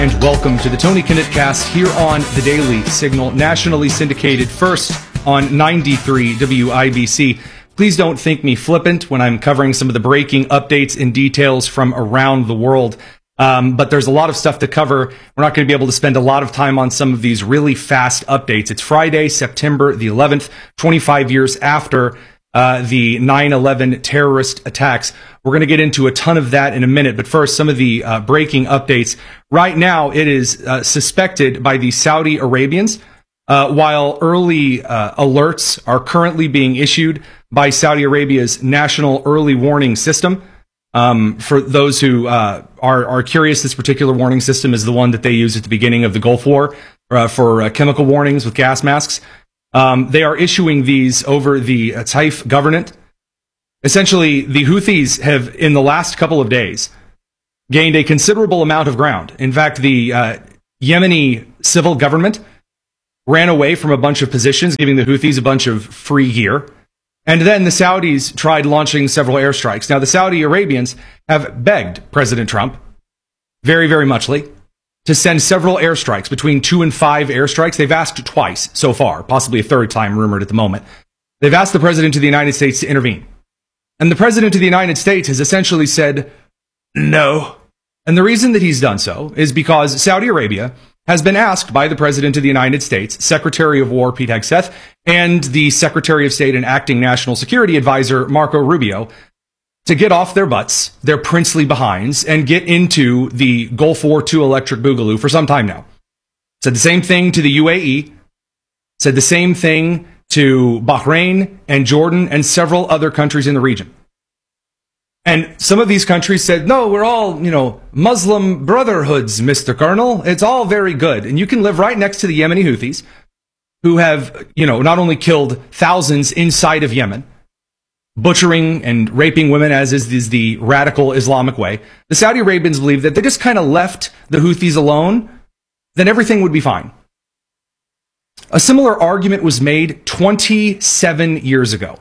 And welcome to the Tony Kinnett Cast here on the Daily Signal, nationally syndicated first on 93 WIBC. Please don't think me flippant when I'm covering some of the breaking updates and details from around the world. But there's a lot of stuff to cover. We're not going to be able to spend a lot of time on some of these really fast updates. It's Friday, September the 11th, 25 years after the 9/11 terrorist attacks. We're going to get into a ton of that in a minute, but first, some of the breaking updates. Right now, it is suspected by the Saudi Arabians, while early alerts are currently being issued by Saudi Arabia's National Early Warning System. For those who are curious, this particular warning system is the one that they used at the beginning of the Gulf War for chemical warnings with gas masks. They are issuing these over the Taif government. Essentially, the Houthis have, in the last couple of days, gained a considerable amount of ground. In fact, the Yemeni civil government ran away from a bunch of positions, giving the Houthis a bunch of free gear. And then the Saudis tried launching several airstrikes. Now, the Saudi Arabians have begged President Trump, very, very muchly, to send several airstrikes, between 2 and 5 airstrikes. They've asked twice so far, possibly a third time rumored at the moment. They've asked the President of the United States to intervene. And the President of the United States has essentially said, no. And the reason that he's done so is because Saudi Arabia has been asked by the President of the United States, Secretary of War Pete Hegseth, and the Secretary of State and Acting National Security Advisor Marco Rubio to get off their butts, their princely behinds, and get into the Gulf War II electric boogaloo for some time now. Said the same thing to the UAE, said the same thing to Bahrain and Jordan and several other countries in the region. And some of these countries said, no, we're all, Muslim brotherhoods, Mr. Colonel. It's all very good. And you can live right next to the Yemeni Houthis, who have, not only killed thousands inside of Yemen, butchering and raping women, as is the radical Islamic way. The Saudi Arabians believe that they just kind of left the Houthis alone, then everything would be fine. A similar argument was made 27 years ago.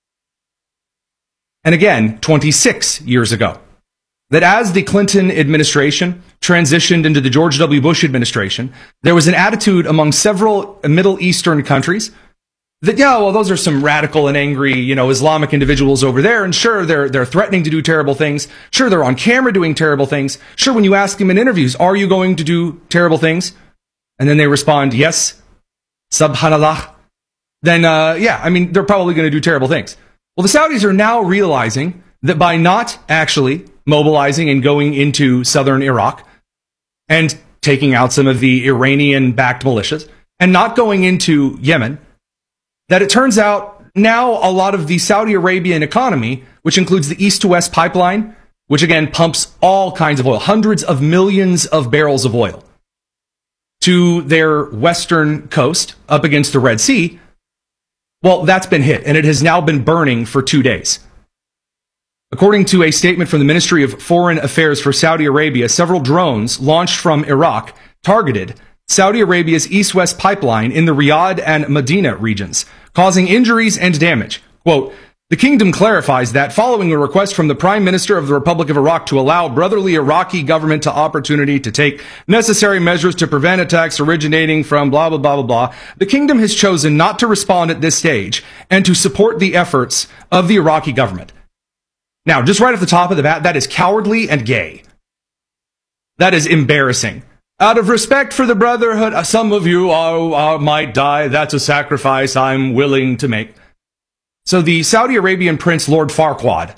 And again, 26 years ago. That as the Clinton administration transitioned into the George W. Bush administration, there was an attitude among several Middle Eastern countries that, those are some radical and angry, Islamic individuals over there, and sure, they're threatening to do terrible things. Sure, they're on camera doing terrible things. Sure, when you ask them in interviews, are you going to do terrible things? And then they respond, yes, subhanallah. Then, they're probably going to do terrible things. Well, the Saudis are now realizing that by not actually mobilizing and going into southern Iraq and taking out some of the Iranian-backed militias and not going into Yemen, that it turns out now a lot of the Saudi Arabian economy, which includes the East to West pipeline, which again pumps all kinds of oil, hundreds of millions of barrels of oil, to their western coast up against the Red Sea, well, that's been hit, and it has now been burning for 2 days. According to a statement from the Ministry of Foreign Affairs for Saudi Arabia, several drones launched from Iraq targeted Saudi Arabia's east-west pipeline in the Riyadh and Medina regions, causing injuries and damage. Quote, the kingdom clarifies that following a request from the Prime Minister of the Republic of Iraq to allow brotherly Iraqi government to opportunity to take necessary measures to prevent attacks originating from blah, blah, blah, blah, blah, the kingdom has chosen not to respond at this stage and to support the efforts of the Iraqi government. Now, just right off the top of the bat, that is cowardly and gay. That is embarrassing. Out of respect for the brotherhood, some of you might die. That's a sacrifice I'm willing to make. So the Saudi Arabian Prince Lord Farquaad,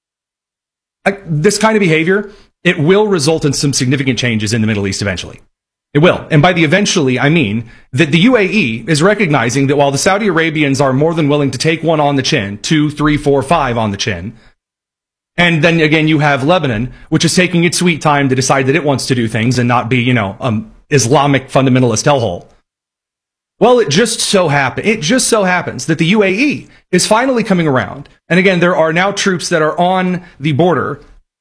this kind of behavior, it will result in some significant changes in the Middle East eventually. It will. And by the eventually, I mean that the UAE is recognizing that while the Saudi Arabians are more than willing to take one on the chin, 2, 3, 4, 5 on the chin, and then again you have Lebanon, which is taking its sweet time to decide that it wants to do things and not be, Islamic fundamentalist hellhole. Well, it just so happens that the UAE is finally coming around. And again, there are now troops that are on the border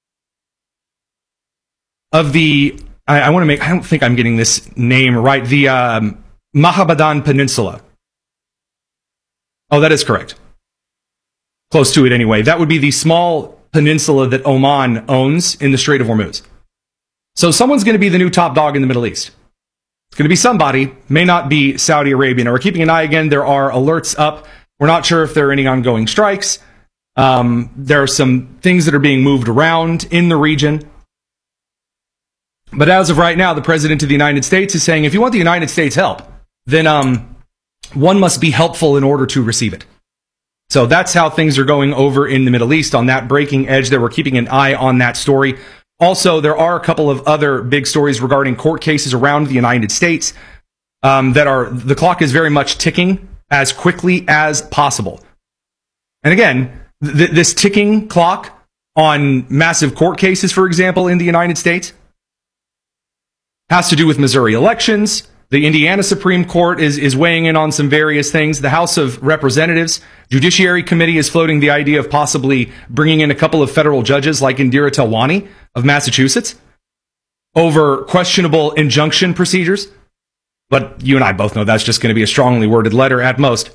of the, I don't think I'm getting this name right, the Mahabadan Peninsula. Oh, that is correct. Close to it anyway. That would be the small peninsula that Oman owns in the Strait of Hormuz. So someone's going to be the new top dog in the Middle East. It's going to be somebody, may not be Saudi Arabia. Now, we're keeping an eye again. There are alerts up. We're not sure if there are any ongoing strikes. There are some things that are being moved around in the region. But as of right now, the President of the United States is saying if you want the United States help, then one must be helpful in order to receive it. So that's how things are going over in the Middle East on that breaking edge there. We're keeping an eye on that story. Also, there are a couple of other big stories regarding court cases around the United States the clock is very much ticking as quickly as possible. And again, this ticking clock on massive court cases, for example, in the United States, has to do with Missouri elections. The Indiana Supreme Court is weighing in on some various things. The House of Representatives Judiciary Committee is floating the idea of possibly bringing in a couple of federal judges like Indira Telwani of Massachusetts over questionable injunction procedures. But you and I both know that's just going to be a strongly worded letter at most.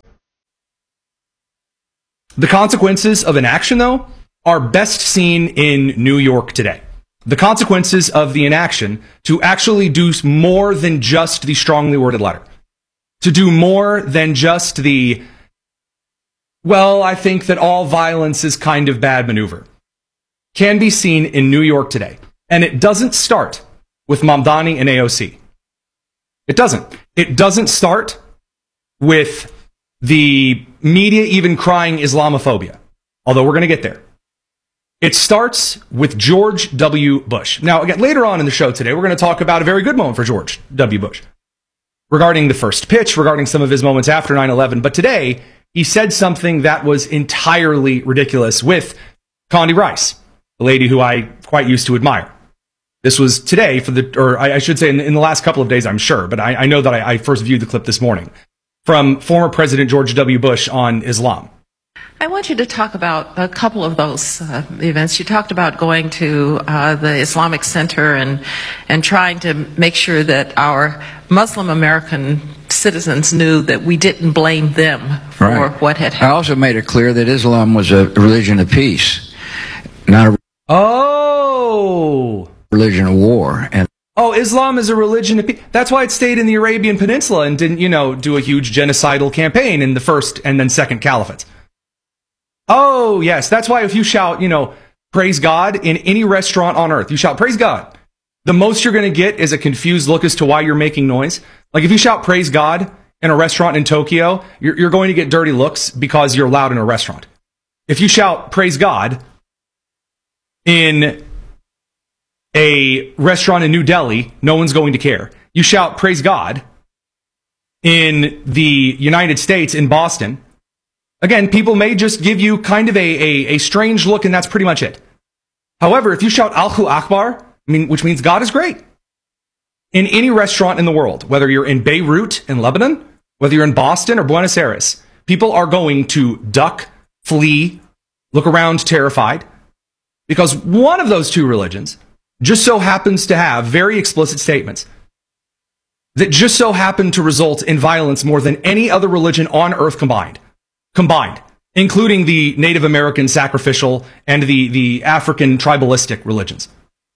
The consequences of inaction, though, are best seen in New York today. The consequences of the inaction to actually do more than just the strongly worded letter. To do more than just the, well, I think that all violence is kind of bad maneuver, can be seen in New York today. And it doesn't start with Mamdani and AOC. It doesn't. It doesn't start with the media even crying Islamophobia, although we're going to get there. It starts with George W. Bush. Now, again, later on in the show today, we're going to talk about a very good moment for George W. Bush regarding the first pitch, regarding some of his moments after 9/11. But today, he said something that was entirely ridiculous with Condi Rice, a lady who I quite used to admire. This was today, I should say in the last couple of days, I'm sure, but I know that I first viewed the clip this morning from former President George W. Bush on Islam. I want you to talk about a couple of those events. You talked about going to the Islamic Center and trying to make sure that our Muslim American citizens knew that we didn't blame them for what had happened. I also made it clear that Islam was a religion of peace, not a religion of war. And Islam is a religion of peace. That's why it stayed in the Arabian Peninsula and didn't, do a huge genocidal campaign in the first and then second caliphates. Oh, yes. That's why if you shout, praise God in any restaurant on earth, you shout, praise God. The most you're going to get is a confused look as to why you're making noise. Like if you shout, praise God in a restaurant in Tokyo, you're going to get dirty looks because you're loud in a restaurant. If you shout, praise God in a restaurant in New Delhi, no one's going to care. You shout, praise God in the United States, in Boston, again, people may just give you kind of a strange look, and that's pretty much it. However, if you shout Allahu Akbar, which means God is great, in any restaurant in the world, whether you're in Beirut in Lebanon, whether you're in Boston or Buenos Aires, people are going to duck, flee, look around terrified, because one of those two religions just so happens to have very explicit statements that just so happen to result in violence more than any other religion on earth combined, including the Native American sacrificial and the African tribalistic religions.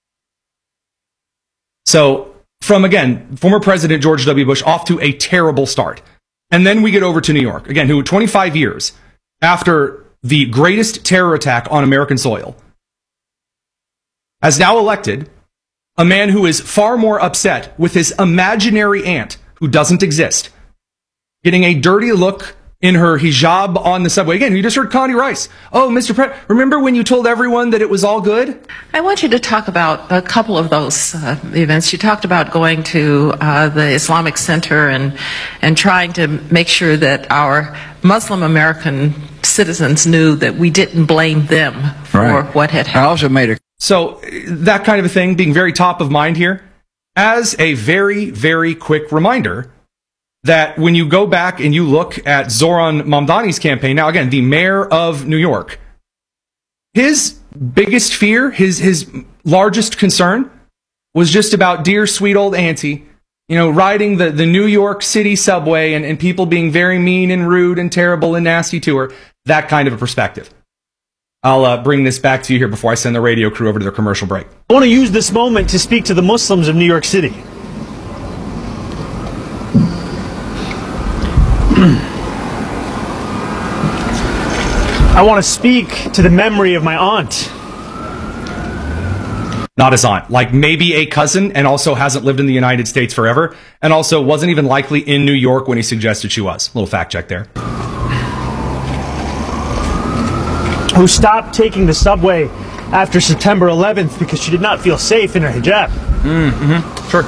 So, from, again, former President George W. Bush off to a terrible start. And then we get over to New York, again, who 25 years after the greatest terror attack on American soil has now elected a man who is far more upset with his imaginary aunt, who doesn't exist, getting a dirty look in her hijab on the subway. Again, you just heard Condi Rice. Oh, Mr. President, remember when you told everyone that it was all good? I want you to talk about a couple of those events. You talked about going to the Islamic Center and trying to make sure that our Muslim American citizens knew that we didn't blame them for what had happened. I also made it. So that kind of a thing being very top of mind here, as a very, very quick reminder that when you go back and you look at Zoran Mamdani's campaign, now again, the mayor of New York, his biggest fear, his largest concern was just about dear sweet old auntie, riding the New York City subway and people being very mean and rude and terrible and nasty to her, that kind of a perspective. I'll bring this back to you here before I send the radio crew over to their commercial break. I want to use this moment to speak to the Muslims of New York City. I want to speak to the memory of my aunt. Not his aunt, like maybe a cousin, and also hasn't lived in the United States forever, and also wasn't even likely in New York when he suggested she was. Little fact check there. Who stopped taking the subway after September 11th because she did not feel safe in her hijab. Sure.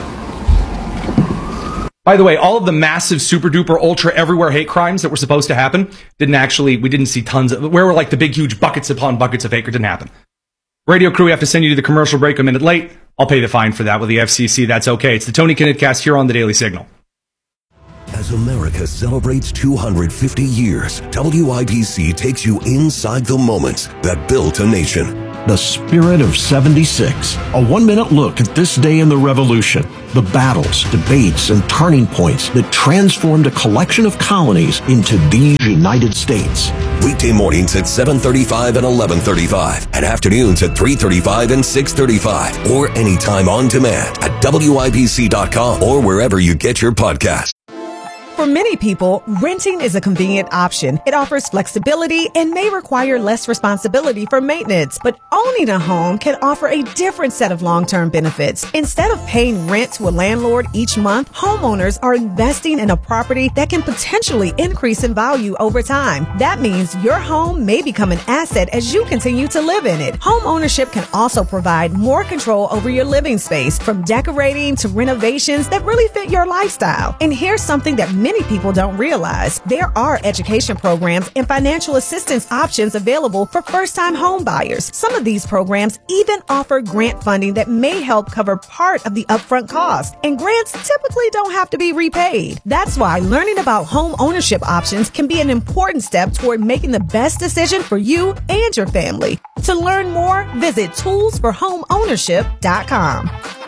By the way, all of the massive, super duper, ultra everywhere hate crimes that were supposed to happen we didn't see tons of, where were like the big, huge buckets upon buckets of hate, didn't happen. Radio crew, we have to send you to the commercial break a minute late. I'll pay the fine for that with the FCC. That's okay. It's the Tony Kinnett Cast here on the Daily Signal. As America celebrates 250 years, WIBC takes you inside the moments that built a nation. The Spirit of 76. A 1-minute look at this day in the Revolution. The battles, debates, and turning points that transformed a collection of colonies into the United States. Weekday mornings at 7:35 and 11:35, and afternoons at 3:35 and 6:35, or anytime on demand at WIBC.com or wherever you get your podcasts. For many people, renting is a convenient option. It offers flexibility and may require less responsibility for maintenance. But owning a home can offer a different set of long-term benefits. Instead of paying rent to a landlord each month, homeowners are investing in a property that can potentially increase in value over time. That means your home may become an asset as you continue to live in it. Home ownership can also provide more control over your living space, from decorating to renovations that really fit your lifestyle. And here's something that many people don't realize. There are education programs and financial assistance options available for first-time home buyers. Some of these programs even offer grant funding that may help cover part of the upfront cost. And grants typically don't have to be repaid. That's why learning about home ownership options can be an important step toward making the best decision for you and your family. To learn more, visit toolsforhomeownership.com.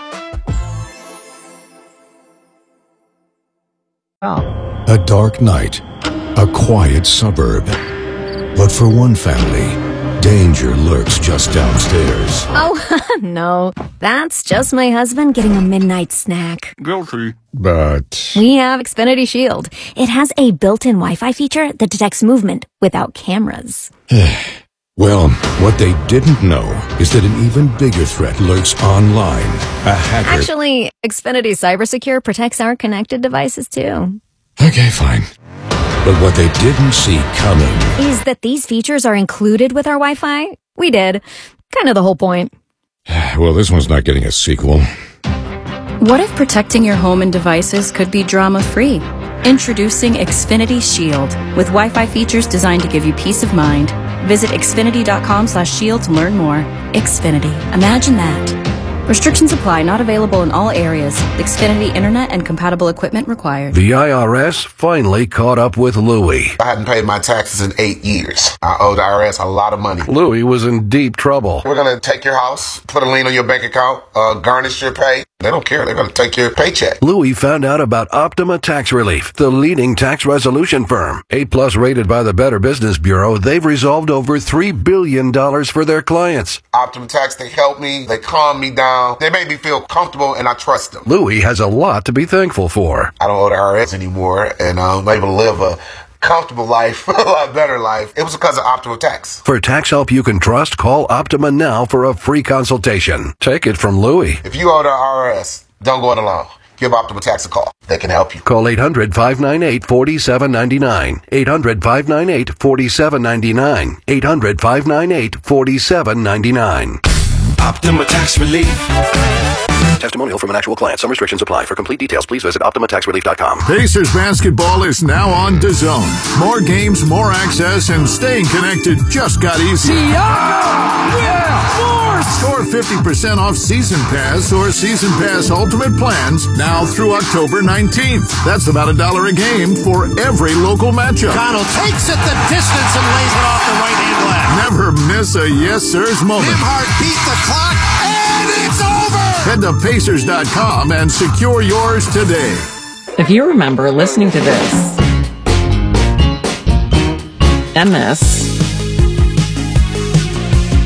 A dark night, a quiet suburb. But for one family, danger lurks just downstairs. Oh, no. That's just my husband getting a midnight snack. Guilty. But We have Xfinity Shield. It has a built-in Wi-Fi feature that detects movement without cameras. well, what they didn't know is that an even bigger threat lurks online. A hacker. Actually, Xfinity CyberSecure protects our connected devices too. Okay, fine. But what they didn't see coming Is that these features are included with our Wi-Fi? We did. Kind of the whole point. Well, this one's not getting a sequel. What if protecting your home and devices could be drama-free? Introducing Xfinity Shield, with Wi-Fi features designed to give you peace of mind. Visit Xfinity.com/shield to learn more. Xfinity. Imagine that. Restrictions apply. Not available in all areas. Xfinity Internet and compatible equipment required. The IRS finally caught up with Louie. I hadn't paid my taxes in 8 years. I owe the IRS a lot of money. Louie was in deep trouble. We're going to take your house, put a lien on your bank account, garnish your pay. They don't care. They're going to take your paycheck. Louie found out about Optima Tax Relief, the leading tax resolution firm. A+ rated by the Better Business Bureau, they've resolved over $3 billion for their clients. Optima Tax, they help me. They calm me down. They make me feel comfortable, and I trust them. Louie has a lot to be thankful for. I don't owe the IRS anymore, and I'm able to live a comfortable life, a lot better life. It was because of Optima Tax. For tax help you can trust, call Optima now for a free consultation. Take it from Louie. If you owe the IRS, don't go it alone. Give Optima Tax a call. They can help you. Call 800-598-4799. 800-598-4799. 800-598-4799. Optima Tax Relief. Testimonial from an actual client. Some restrictions apply. For complete details, please visit OptimaTaxRelief.com. Pacers basketball is now on DAZN. More games, more access, and staying connected just got easier. Score 50% off Season Pass or Season Pass Ultimate plans now through October 19th. That's about $1 a game for every local matchup. Connell takes it the distance and lays it off the right-hand glass. Never miss a yes, sir's moment. Nembhard beat the clock, and it's over! Head to Pacers.com and secure yours today. If you remember listening to this and this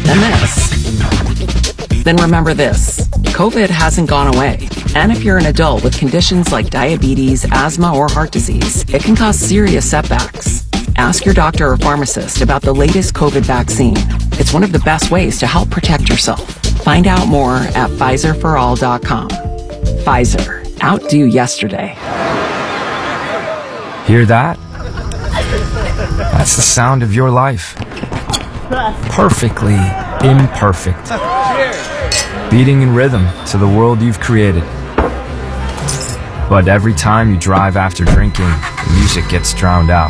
Then this. Then remember this. COVID hasn't gone away. And if you're an adult with conditions like diabetes, asthma, or heart disease, it can cause serious setbacks. Ask your doctor or pharmacist about the latest COVID vaccine. It's one of the best ways to help protect yourself. Find out more at PfizerForAll.com. Pfizer. Outdo yesterday. Hear that? That's the sound of your life. Perfectly imperfect. Beating in rhythm to the world you've created. But every time you drive after drinking, the music gets drowned out.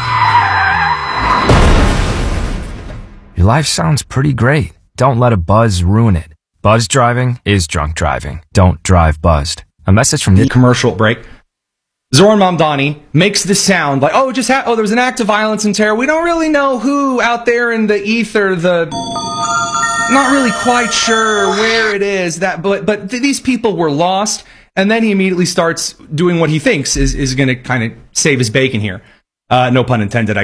Your life sounds pretty great. Don't let a buzz ruin it. Buzz driving is drunk driving. Don't drive buzzed. A message from the commercial break. Zoran Mamdani makes the sound like, oh, there was an act of violence and terror. We don't really know who out there in the ether, not really quite sure where it is, but these people were lost. And then he immediately starts doing what he thinks is going to kind of save his bacon here. No pun intended, I